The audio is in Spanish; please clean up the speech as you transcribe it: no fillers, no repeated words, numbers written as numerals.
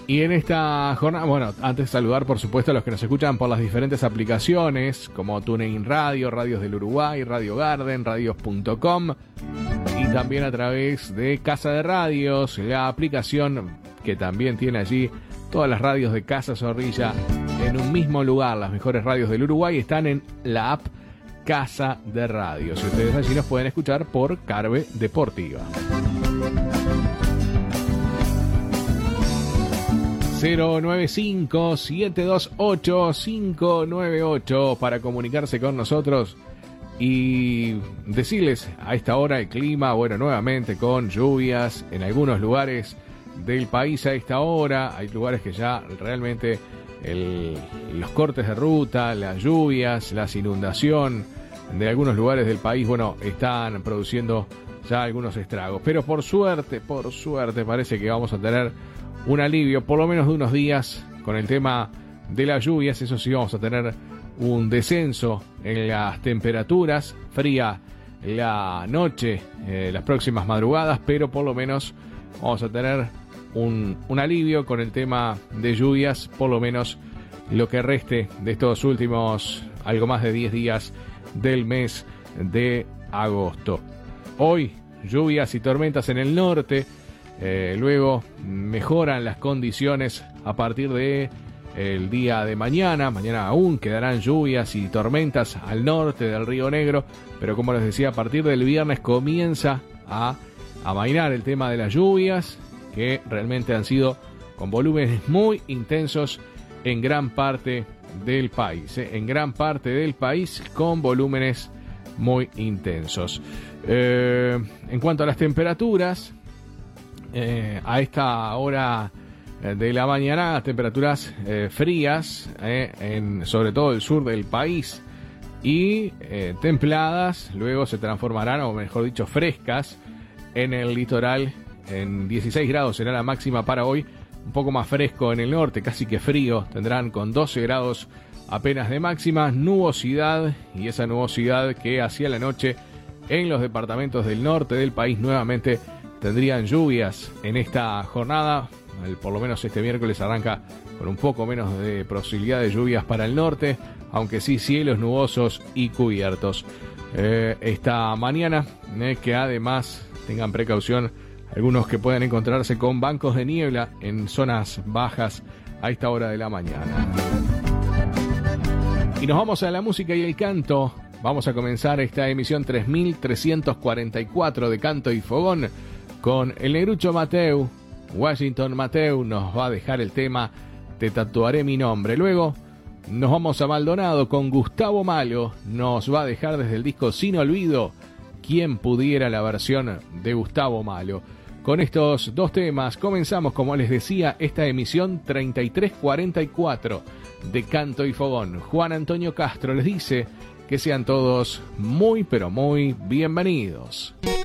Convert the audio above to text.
Y en esta jornada, bueno, antes de saludar por supuesto a los que nos escuchan por las diferentes aplicaciones como TuneIn Radio, Radios del Uruguay, Radio Garden, radios.com y también a través de Casa de Radios, la aplicación que también tiene allí todas las radios de Casa Zorrilla en un mismo lugar. Las mejores radios del Uruguay están en la app Casa de Radios. Y ustedes allí nos pueden escuchar por Carve Deportiva. 095-728-598 para comunicarse con nosotros y decirles a esta hora el clima, bueno, nuevamente con lluvias en algunos lugares del país a esta hora. Hay lugares que ya realmente los cortes de ruta, las lluvias, las inundaciones de algunos lugares del país, bueno, están produciendo ya algunos estragos. Pero por suerte parece que vamos a tener un alivio, por lo menos de unos días, con el tema de las lluvias. Eso sí, vamos a tener un descenso en las temperaturas, fría la noche, las próximas madrugadas, pero por lo menos vamos a tener un alivio con el tema de lluvias, por lo menos lo que reste de estos últimos algo más de 10 días del mes de agosto. Hoy, lluvias y tormentas en el norte. Luego mejoran las condiciones a partir de el día de mañana. Mañana aún quedarán lluvias y tormentas al norte del Río Negro, pero como les decía, a partir del viernes comienza a amainar el tema de las lluvias, que realmente han sido con volúmenes muy intensos en gran parte del país. En gran parte del país con volúmenes muy intensos. En cuanto a las temperaturas, a esta hora de la mañana, temperaturas frías sobre todo el sur del país y templadas, luego se transformarán, o mejor dicho, frescas en el litoral. En 16 grados será la máxima para hoy, un poco más fresco en el norte, casi que frío, tendrán con 12 grados apenas de máxima, nubosidad, y esa nubosidad que hacia la noche en los departamentos del norte del país nuevamente tendrían lluvias en esta jornada. Por lo menos este miércoles arranca con un poco menos de posibilidad de lluvias para el norte, aunque sí cielos nubosos y cubiertos. Esta mañana, que además tengan precaución algunos que puedan encontrarse con bancos de niebla en zonas bajas a esta hora de la mañana. Y nos vamos a la música y el canto. Vamos a comenzar esta emisión 3344 de Canto y Fogón con el negrucho Mateu. Washington Mateu nos va a dejar el tema Te tatuaré mi nombre. Luego nos vamos a Maldonado con Gustavo Malo. Nos va a dejar desde el disco Sin Olvido, Quien pudiera, la versión de Gustavo Malo. Con estos dos temas comenzamos, como les decía, esta emisión 3344 de Canto y Fogón. Juan Antonio Castro les dice que sean todos muy, pero muy bienvenidos.